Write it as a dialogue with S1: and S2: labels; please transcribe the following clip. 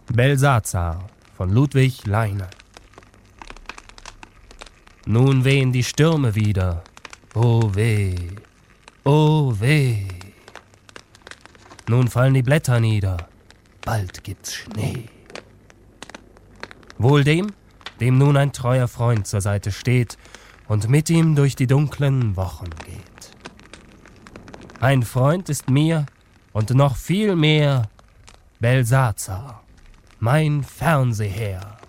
S1: Belsazar von Ludwig Leine. Nun wehen die Stürme wieder, oh weh, oh weh. Nun fallen die Blätter nieder, bald gibt's Schnee. Wohl dem nun ein treuer Freund zur Seite steht und mit ihm durch die dunklen Wochen geht. Ein Freund ist mir und noch viel mehr Belsazar, mein Fernsehherr.